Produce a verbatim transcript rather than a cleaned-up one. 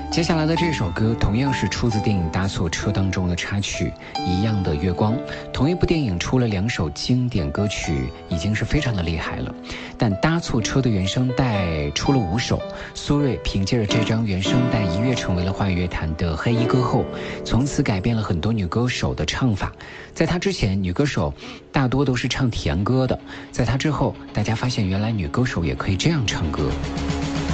接下来的这首歌同样是出自电影《搭错车》当中的插曲《一样的月光》。同一部电影出了两首经典歌曲已经是非常的厉害了，但《搭错车》的原声带出了五首，苏芮凭借着这张原声带一跃成为了华语乐坛的黑衣歌后，从此改变了很多女歌手的唱法。在她之前，女歌手大多都是唱甜歌的，在她之后，大家发现原来女歌手也可以这样唱歌。